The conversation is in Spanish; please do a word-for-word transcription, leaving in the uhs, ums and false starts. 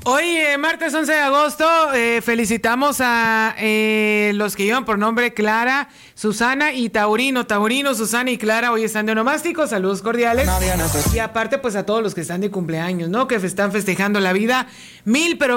Hoy, eh, martes once de agosto, eh, felicitamos a eh, los que llevan por nombre Clara, Susana y Taurino. Taurino, Susana y Clara hoy están de onomásticos, saludos cordiales. Y aparte, pues a todos los que están de cumpleaños, ¿no? Que están festejando la vida. Mil, pero